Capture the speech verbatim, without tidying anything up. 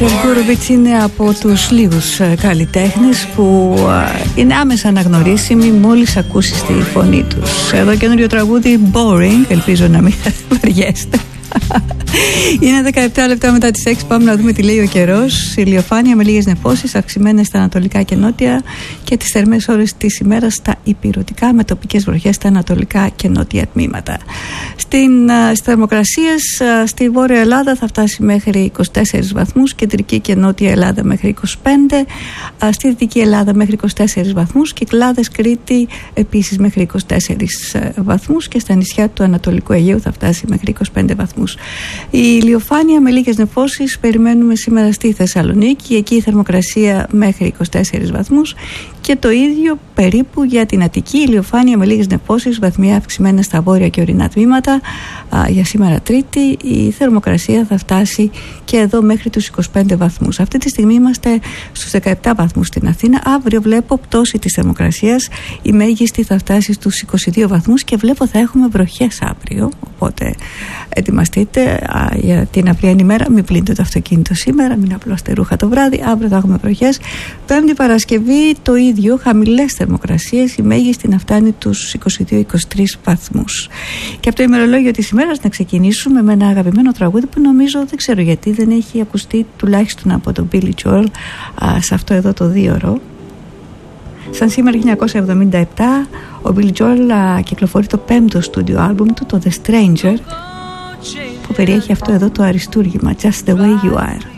Γκούροβιτς είναι από τους λίγους καλλιτέχνες που είναι άμεσα αναγνωρίσιμοι μόλις ακούσεις τη φωνή τους. Εδώ καινούριο τραγούδι Boring, ελπίζω να μην βαριέστε. Είναι δεκαεπτά λεπτά μετά τις έξι. Πάμε να δούμε τι λέει ο καιρός. Ηλιοφάνεια με λίγες νεφώσεις, αυξημένες στα ανατολικά και νότια, και τις θερμές ώρες της ημέρας στα ηπειρωτικά, με τοπικές βροχές στα ανατολικά και νότια τμήματα. Στην, στις θερμοκρασίες στη Βόρεια Ελλάδα θα φτάσει μέχρι είκοσι τέσσερις βαθμούς, κεντρική και νότια Ελλάδα μέχρι είκοσι πέντε, στη Δυτική Ελλάδα μέχρι είκοσι τέσσερις βαθμούς, Κυκλάδες, Κρήτη επίσης μέχρι είκοσι τέσσερις βαθμούς, και στα νησιά του Ανατολικού Αιγαίου θα φτάσει μέχρι είκοσι πέντε βαθμούς. Η ηλιοφάνεια με λίγες νεφώσεις περιμένουμε σήμερα στη Θεσσαλονίκη, εκεί η θερμοκρασία μέχρι είκοσι τέσσερις βαθμούς, και το ίδιο περίπου για την Αττική, ηλιοφάνεια με λίγες νεφώσεις, βαθμιά αυξημένα στα βόρεια και ορεινά τμήματα. Α, για σήμερα Τρίτη η θερμοκρασία θα φτάσει και εδώ μέχρι τους είκοσι πέντε βαθμούς. Αυτή τη στιγμή είμαστε στους δεκαεπτά βαθμούς στην Αθήνα. Αύριο βλέπω πτώση της θερμοκρασίας, η μέγιστη θα φτάσει στους είκοσι δύο βαθμούς, και βλέπω θα έχουμε βροχές αύριο, οπότε ετοιμαστείτε α, για την αυριανή ημέρα. Μην πλύνετε το αυτοκίνητο σήμερα, μην απλώστε ρούχα το βράδυ, αύριο θα έχουμε βροχές. Πέμπτη Παρασκευή το ίδιο, χαμηλές θερμοκρασίες, η μέγιστη να φτάνει τους είκοσι δύο είκοσι τρεις βαθμούς. Και από το ημερολόγιο της ημέρας να ξεκινήσουμε με ένα αγαπημένο τραγούδι που νομίζω, δεν ξέρω γιατί, δεν έχει ακουστεί τουλάχιστον από τον Billy Joel α, σε αυτό εδώ το δίωρο. Σαν σήμερα χίλια εννιακόσια εβδομήντα επτά ο Billy Joel α, κυκλοφορεί το πέμπτο στούντιο άλμπουμ του, το The Stranger, που περιέχει αυτό εδώ το αριστούργημα Just the Way You Are.